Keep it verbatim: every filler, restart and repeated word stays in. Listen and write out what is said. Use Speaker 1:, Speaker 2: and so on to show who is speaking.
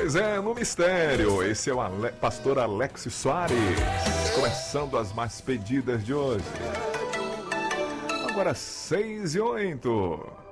Speaker 1: Pois é, no mistério. Esse é o Ale... pastor Alex Soares, começando as mais pedidas de hoje. Agora seis e oito.